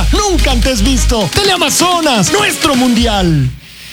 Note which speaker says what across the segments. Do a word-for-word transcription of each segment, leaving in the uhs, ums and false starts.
Speaker 1: nunca antes visto. Teleamazonas, nuestro mundial.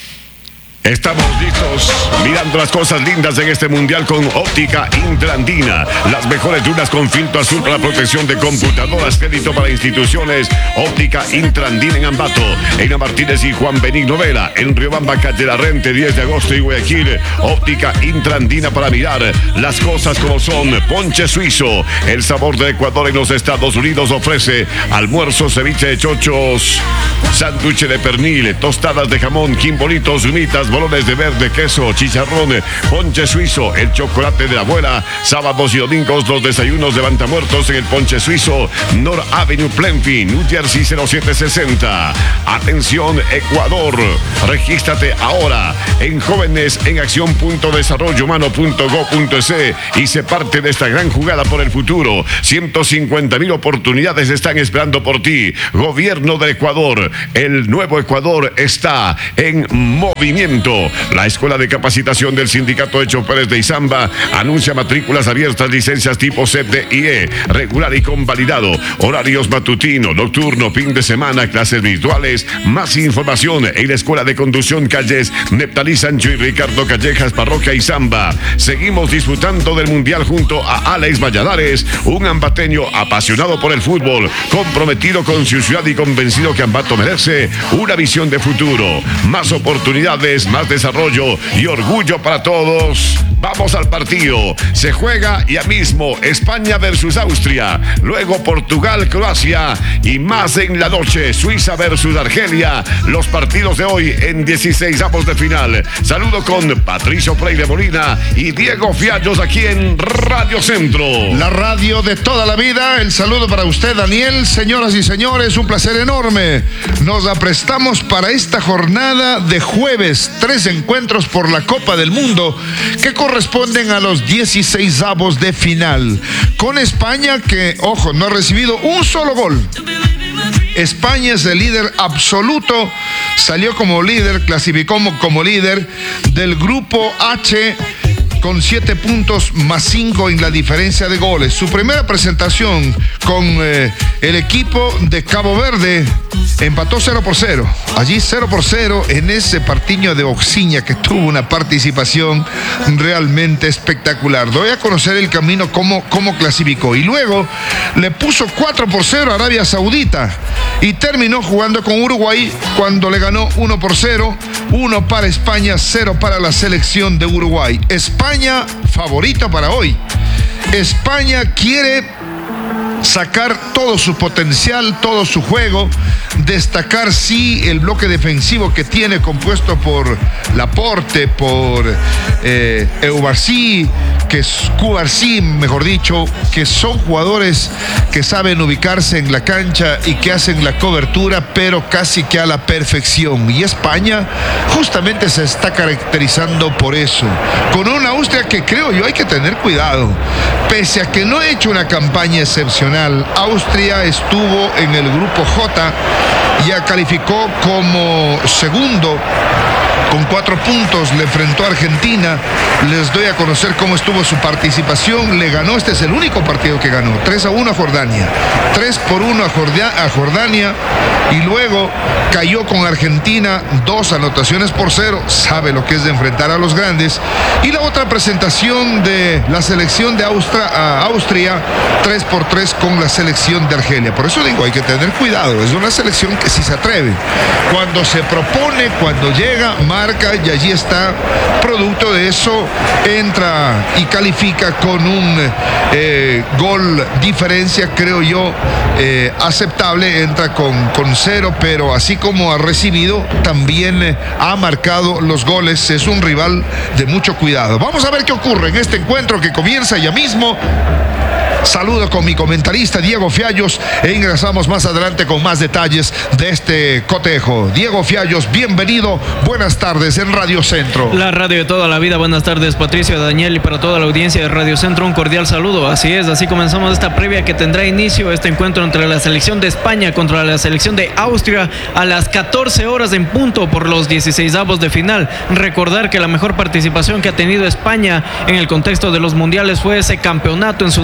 Speaker 2: Estamos listos mirando las cosas lindas en este mundial con Óptica Intrandina. Las mejores lunas con filtro azul para protección de computadoras, crédito para instituciones. Óptica Intrandina en Ambato, Eina Martínez y Juan Benigno Vela. En Riobamba, calle La Rente, diez de agosto y Guayaquil. Óptica Intrandina para mirar las cosas como son. Ponche Suizo, el sabor de Ecuador en los Estados Unidos, ofrece almuerzo, ceviche de chochos, sándwich de pernil, tostadas de jamón, quimbolitos, humitas, bolones de verde, queso, chicharrón, Ponche Suizo, el chocolate de la abuela. Sábados y domingos los desayunos levantamuertos en el Ponche Suizo, North Avenue, Plainfield, New Jersey cero siete sesenta. Atención Ecuador, regístrate ahora en jóvenes en acción punto desarrollo humano punto gob punto es y sé parte de esta gran jugada por el futuro. ciento cincuenta mil oportunidades están esperando por ti. Gobierno del Ecuador, el nuevo Ecuador está en movimiento. La Escuela de Capacitación del Sindicato de Choferes de Izamba anuncia matrículas abiertas, licencias tipo C D I E, regular y convalidado, horarios matutino, nocturno, fin de semana, clases virtuales. Más información en la Escuela de Conducción calles Neptalí Sancho y Ricardo Callejas, Parroquia Izamba. Seguimos disfrutando del Mundial junto a Alex Valladares, un ambateño apasionado por el fútbol, comprometido con su ciudad y convencido que Ambato merece una visión de futuro, más oportunidades, más desarrollo y orgullo para todos. Vamos al partido. Se juega ya mismo España versus Austria, luego Portugal, Croacia y más en la noche Suiza versus Argelia. Los partidos de hoy en dieciséis avos de final. Saludo con Patricio Freire Molina y Diego Fiallos aquí en Radio Centro,
Speaker 3: la radio de toda la vida. El saludo para usted, Daniel. Señoras y señores, un placer enorme. Nos aprestamos para esta jornada de jueves. Tres encuentros por la Copa del Mundo que corresponden a los dieciséis avos de final. Con España que, ojo, no ha recibido un solo gol. España es el líder absoluto, salió como líder, clasificó como, como líder del grupo H con siete puntos más cinco en la diferencia de goles. Su primera presentación con eh, el equipo de Cabo Verde empató cero por cero. Allí cero por cero en ese partido de Oxiña que tuvo una participación realmente espectacular. Doy a conocer el camino cómo, cómo clasificó. Y luego le puso cuatro por cero a Arabia Saudita y terminó jugando con Uruguay cuando le ganó uno por cero. uno para España, cero para la selección de Uruguay. España favorita para hoy. España quiere sacar todo su potencial, todo su juego, destacar sí el bloque defensivo que tiene compuesto por Laporte, por eh, Eubarcí, que es Cubarsí, mejor dicho, que son jugadores que saben ubicarse en la cancha y que hacen la cobertura, pero casi que a la perfección. Y España justamente se está caracterizando por eso, con una Austria que creo yo hay que tener cuidado. Pese a que no ha hecho una campaña excepcional, Austria estuvo en el grupo J, ya calificó como segundo con cuatro puntos, le enfrentó a Argentina. Les doy a conocer cómo estuvo su participación. Le ganó, este es el único partido que ganó, tres a uno a Jordania, tres por uno a, Jordia, a Jordania, y luego cayó con Argentina, dos anotaciones por cero. Sabe lo que es de enfrentar a los grandes. Y la otra presentación de la selección de Austria, a Austria, tres por tres con la selección de Argelia. Por eso digo, hay que tener cuidado. Es una selección que sí se atreve. Cuando se propone, cuando llega, marca, y allí está. Producto de eso, entra y califica con un eh, gol diferencia, creo yo, eh, aceptable. Entra con, con cero, pero así como ha recibido, también eh, ha marcado los goles. Es un rival de mucho cuidado. Vamos a ver qué ocurre en este encuentro que comienza ya mismo. Saludo con mi comentarista Diego Fiallos e ingresamos más adelante con más detalles de este cotejo. Diego Fiallos, bienvenido, buenas tardes en Radio Centro.
Speaker 4: La radio de toda la vida, buenas tardes Patricio, Daniel y para toda la audiencia de Radio Centro un cordial saludo. Así es, así comenzamos esta previa que tendrá inicio este encuentro entre la selección de España contra la selección de Austria a las catorce horas en punto por los dieciseisavos de final. Recordar que la mejor participación que ha tenido España en el contexto de los mundiales fue ese campeonato en Sudáfrica de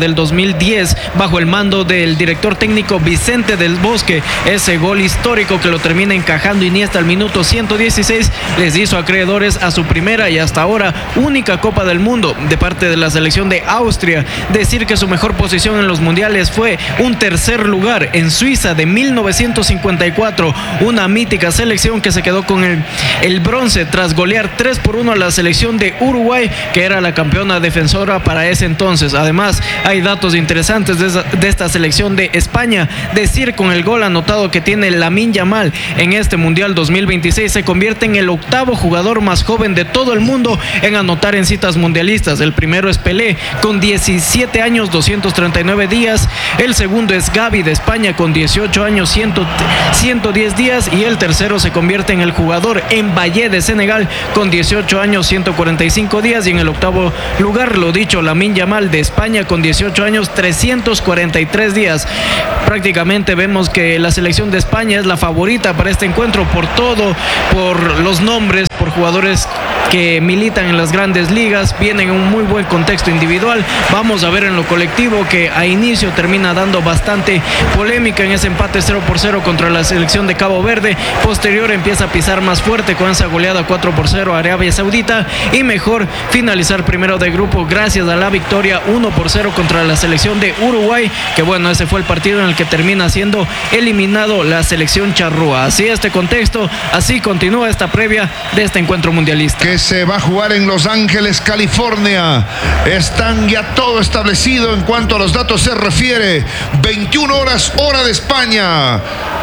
Speaker 4: del dos mil diez bajo el mando del director técnico Vicente del Bosque. Ese gol histórico que lo termina encajando Iniesta al minuto ciento dieciséis les hizo acreedores a su primera y hasta ahora única Copa del Mundo de parte de la selección de Austria. Decir que su mejor posición en los mundiales fue un tercer lugar en Suiza de mil novecientos cincuenta y cuatro, una mítica selección que se quedó con el, el bronce tras golear tres por uno a la selección de Uruguay, que era la campeona defensora para ese entonces. Además, hay datos interesantes de, esa, de esta selección de España. Decir con el gol anotado que tiene Lamine Yamal en este Mundial dos mil veintiséis, se convierte en el octavo jugador más joven de todo el mundo en anotar en citas mundialistas. El primero es Pelé con diecisiete años, doscientos treinta y nueve días. El segundo es Gavi de España con dieciocho años, ciento diez días. Y el tercero se convierte en el jugador Mbaye de Senegal con dieciocho años, ciento cuarenta y cinco días. Y en el octavo lugar, lo dicho, Lamine Yamal de España con dieciocho años, trescientos cuarenta y tres días. Prácticamente vemos que la selección de España es la favorita para este encuentro por todo, por los nombres, por jugadores que militan en las grandes ligas, vienen en un muy buen contexto individual. Vamos a ver en lo colectivo que a inicio termina dando bastante polémica en ese empate cero por cero contra la selección de Cabo Verde. Posterior empieza a pisar más fuerte con esa goleada cuatro por cero a Arabia Saudita y mejor finalizar primero de grupo gracias a la victoria uno por cero contra la selección de Uruguay, que bueno, ese fue el partido en el que termina siendo eliminado la selección charrúa. Así este contexto, así continúa esta previa de este encuentro mundialista.
Speaker 3: Que se va a jugar en Los Ángeles, California. Están ya todo establecido en cuanto a los datos se refiere. veintiuna horas, hora de España.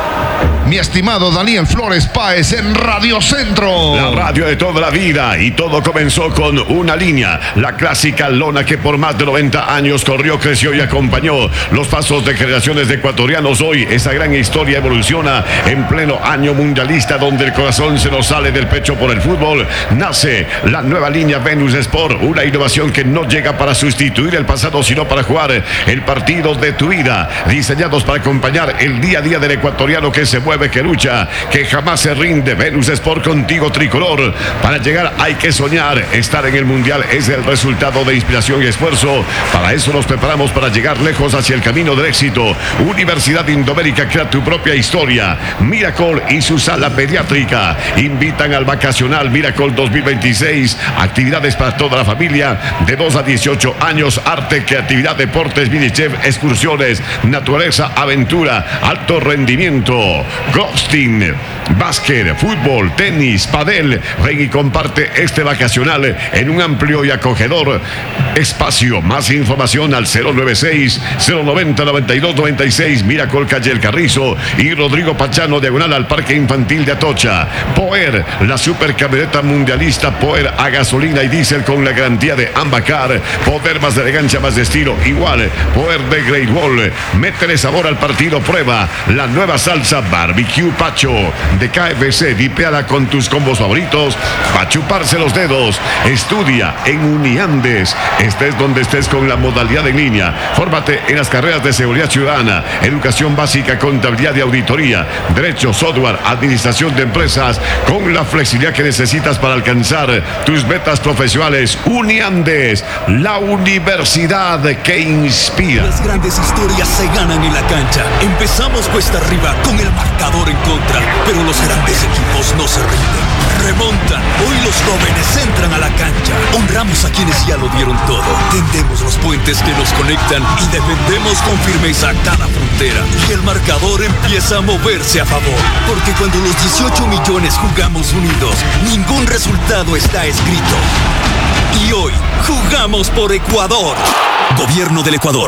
Speaker 3: Mi estimado Daniel Flores Páez en Radio Centro.
Speaker 2: La radio de toda la vida, y todo comenzó con una línea, la clásica lona que por más de noventa años corrió, creció y acompañó los pasos de generaciones de ecuatorianos. Hoy esa gran historia evoluciona en pleno año mundialista, donde el corazón se nos sale del pecho por el fútbol. Nace la nueva línea Venus Sport, una innovación que no llega para sustituir el pasado, sino para jugar el partido de tu vida, diseñados para acompañar el día a día del ecuatoriano que se mueve, que lucha, que jamás se rinde. Venus Sport contigo, tricolor. Para llegar hay que soñar. Estar en el mundial es el resultado de inspiración y esfuerzo. Para eso nos preparamos, para llegar lejos hacia el camino del éxito. Universidad Indoamérica, crea tu propia historia. Miracle y su sala pediátrica invitan al vacacional Miracle dos mil veintiséis. Actividades para toda la familia de dos a dieciocho años. Arte, creatividad, deportes, minichef, excursiones, naturaleza, aventura, alto rendimiento, ghosting, básquet, fútbol, tenis, padel. Ven y comparte este vacacional en un amplio y acogedor espacio. Más información al cero noventa y seis, cero noventa, noventa y dos noventa y seis. Miracle, calle El Carrizo y Rodrigo Pachano, diagonal al Parque Infantil de Atocha. Poer, la supercamioneta mundialista Poer a gasolina y diésel con la garantía de Ambacar. Poder, más de elegancia, más de estilo, igual. Poer de Great Wall. Métele sabor al partido. Prueba la nueva salsa Barbecue Pacho de K F C, dipeala con tus combos favoritos para chuparse los dedos. Estudia en Uniandes, estés donde estés con la modalidad en línea. Fórmate en las carreras de seguridad ciudadana, educación básica, contabilidad y auditoría, derecho, software, administración de empresas, con la flexibilidad que necesitas para alcanzar tus metas profesionales. Uniandes, la universidad que inspira.
Speaker 5: Las grandes historias se ganan en la cancha. Empezamos cuesta arriba con el marcador en contra, pero los grandes equipos no se rinden. Remontan. Hoy los jóvenes entran a la cancha. Honramos a quienes ya lo dieron todo. Tendemos los puentes que nos conectan y defendemos con firmeza cada frontera. Y el marcador empieza a moverse a favor. Porque cuando los dieciocho millones jugamos unidos, ningún resultado está escrito. Y hoy jugamos por Ecuador. Gobierno del Ecuador.